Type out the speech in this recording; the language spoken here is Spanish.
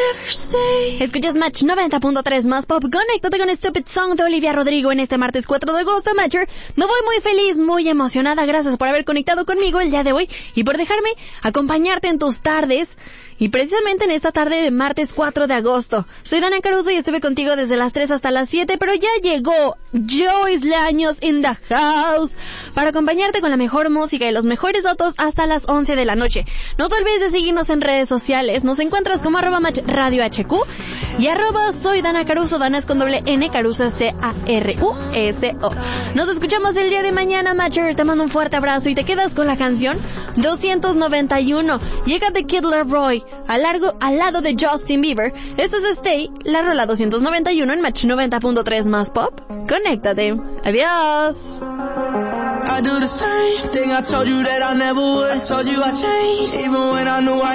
Escuchas Match 90.3 más pop. Conéctate con Stupid Song de Olivia Rodrigo en este martes 4 de agosto, Matcher. Me voy muy feliz, muy emocionada. Gracias por haber conectado conmigo el día de hoy y por dejarme acompañarte en tus tardes. Y precisamente en esta tarde de martes 4 de agosto. Soy Dana Caruso y estuve contigo desde las 3 hasta las 7, pero ya llegó Joyce Laños in the house para acompañarte con la mejor música y los mejores datos hasta las 11 de la noche. No te olvides de seguirnos en redes sociales. Nos encuentras como @Radio HQ y @soy Dana Caruso. Dana es con doble N, Caruso Caruso. Nos escuchamos el día de mañana, Matcher. Te mando un fuerte abrazo y te quedas con la canción 291. Llega de Kid Laroi al lado de Justin Bieber. Esto es Stay, la rola 291 en Match 90.3 más pop. Conéctate. Adiós. I do the same thing I told you that I never would. I told you I changed, even when I knew I